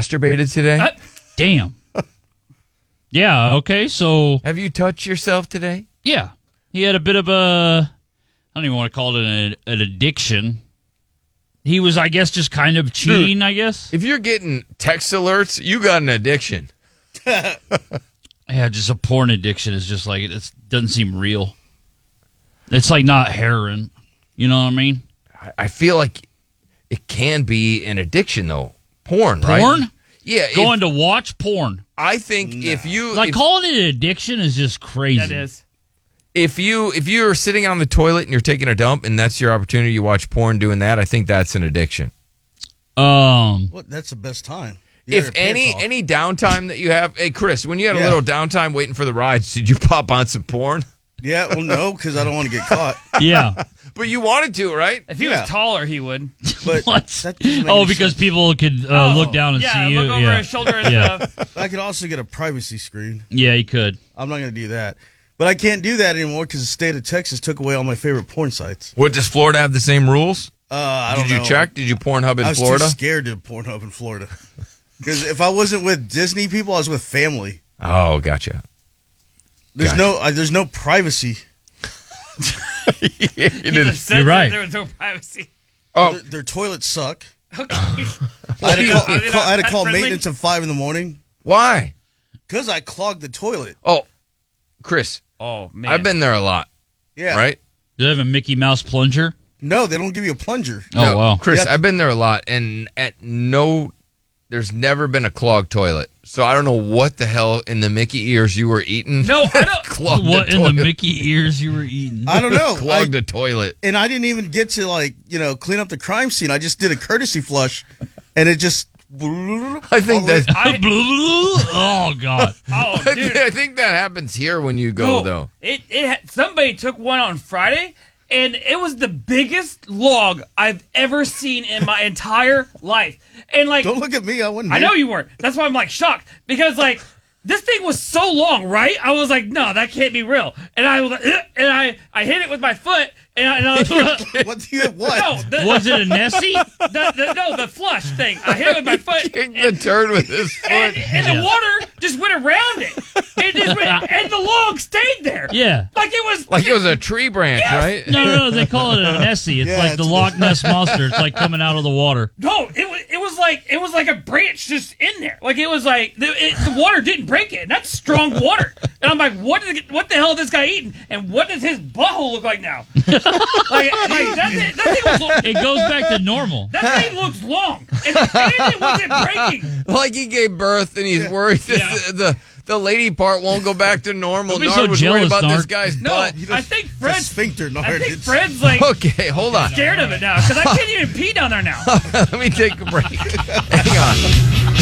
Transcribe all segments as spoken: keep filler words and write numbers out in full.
masturbated today? Uh, Damn. Yeah, okay, so... Have you touched yourself today? Yeah. He had a bit of a... I don't even want to call it an, an addiction. He was, I guess, just kind of cheating, Dude, I guess. If you're getting text alerts, you got an addiction. Yeah, just a porn addiction is just like, it doesn't seem real. It's like not heroin. You know what I mean? I, I feel like it can be an addiction, though. Porn, right? Porn? Yeah. Going if, to watch porn. I think No. if you... Like, if, calling it an addiction is just crazy. That is. If you if you're sitting on the toilet and you're taking a dump and that's your opportunity, you watch porn doing that, I think that's an addiction. Um, What? That's the best time. You got If your pants any off. any downtime that you have, hey Chris, when you had a Yeah. little downtime waiting for the rides, did you pop on some porn? Yeah, well, no, because I don't want to get caught. yeah. But you wanted to, right? If he Yeah. was taller, he would. But What? that doesn't make Oh, any because sense. people could uh, Oh, look down and yeah, see you. look over yeah. his shoulder and Yeah. stuff. I could also get a privacy screen. Yeah, you could. I'm not going to do that. But I can't do that anymore because the state of Texas took away all my favorite porn sites. What, does Florida have the same rules? Uh, I don't Did you know. check? Did you Pornhub in I was Florida? too scared to Pornhub in Florida. Because if I wasn't with Disney people, I was with family. Oh, gotcha. There's Gotcha. no uh, there's no privacy. It He is- just said You're that right. There was no privacy. Oh, Their, their toilets suck. Okay. I had to call, Are they call- I had to not call pet-friendly? maintenance at five in the morning why? because I clogged the toilet. Oh, Chris, Oh, man. I've been there a lot, Yeah. right? Do they have a Mickey Mouse plunger? No, they don't give you a plunger. Oh, No, wow. Chris, Yeah. I've been there a lot, and at no, there's never been a clogged toilet. So I don't know what the hell in the Mickey ears you were eating. No, I don't. clogged What the in the toilet. Mickey ears you were eating? I don't know. I, Clogged the toilet. and I didn't even get to like you know clean up the crime scene. I just did a courtesy flush, and it just. I think that I, oh, God. oh, I dude. think that happens here when you go No, though. It, it had, somebody took one on Friday, and it was the biggest log I've ever seen in my entire life. And like, Don't look at me. I wasn't. I there. know you weren't. That's why I'm like shocked because like this thing was so long, right? I was like, no, that can't be real. And I was like, "Ugh," and I I hit it with my foot, and I, and I was What do you what? no, the, Was it a Nessie? the, the, no, the flush thing. I hit it with my foot. Kick the turd with his And, foot. and the water just went around it. It just went, and the log stayed there. Yeah. Like it was Like it was a tree branch, right? No, no, no. They call it a Nessie. It's Yeah, like the it's- Loch Ness Monster. It's like coming out of the water. No, it was it was like it was like a branch just in there. Like it was like the, it, the water didn't break it. And that's strong water. And I'm like, what is it, what the hell is this guy eating? And what does his butthole look like now? like, like that, thing, that thing was lo- It goes back to normal. that thing looks long, and, and it wasn't breaking. Like he gave birth and he's worried that Yeah. the, the the lady part won't go back to normal. Don't be Nard so was worried jealous, about this Nard. guy's No, butt. I think The Fred's sphincter, Nard. I think It's- Fred's like Okay, hold on. scared of it now because I can't even pee down there now. Let me take a break. Hang on.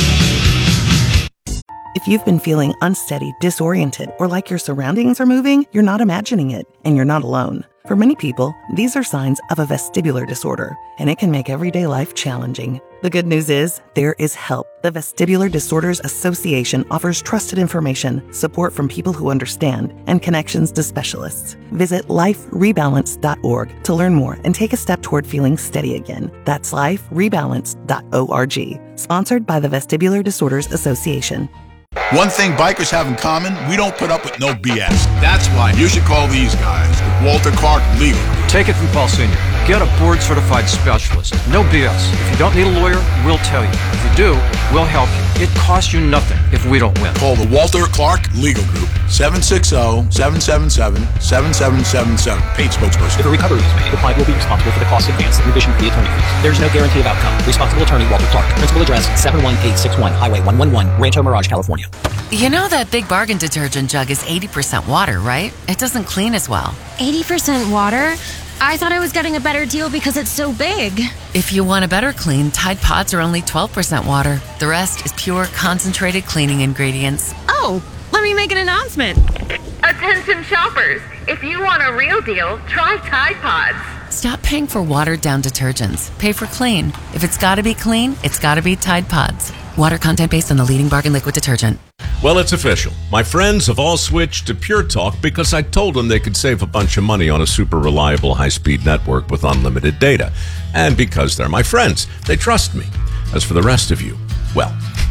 If you've been feeling unsteady, disoriented, or like your surroundings are moving, you're not imagining it, and you're not alone. For many people, these are signs of a vestibular disorder, and it can make everyday life challenging. The good news is, there is help. The Vestibular Disorders Association offers trusted information, support from people who understand, and connections to specialists. Visit life rebalance dot org to learn more and take a step toward feeling steady again. That's life rebalance dot org. Sponsored by the Vestibular Disorders Association. One thing bikers have in common, we don't put up with no B S. That's why you should call these guys, Walter Clark Legal. Take it from Paul Senior Get a board-certified specialist. No B S. If you don't need a lawyer, we'll tell you. If you do, we'll help you. It costs you nothing if we don't win. Call the Walter Clark Legal Group, seven six zero, seven seven seven, seven seven seven seven. Paid spokesperson. If a recovery is made, the client will be responsible for the cost advance and revision fee attorney fees. There is no guarantee of outcome. Responsible attorney Walter Clark. Principal address seven one eight six one Highway one one one, Rancho Mirage, California. You know that Big Bargain detergent jug is eighty percent water, right? It doesn't clean as well. eighty percent water? I thought I was getting a better deal because it's so big. If you want a better clean, Tide Pods are only twelve percent water. The rest is pure, concentrated cleaning ingredients. Oh, let me make an announcement. Attention shoppers, if you want a real deal, try Tide Pods. Stop paying for watered-down detergents. Pay for clean. If it's gotta be clean, it's gotta be Tide Pods. Water content based on the leading bargain liquid detergent. Well, it's official. My friends have all switched to Pure Talk because I told them they could save a bunch of money on a super reliable high-speed network with unlimited data. And because they're my friends. They trust me. As for the rest of you, well,